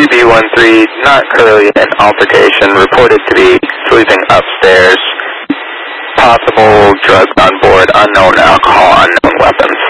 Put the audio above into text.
UB13, not clearly an altercation, reported to be sleeping upstairs. Possible drugs on board, unknown alcohol, unknown weapons.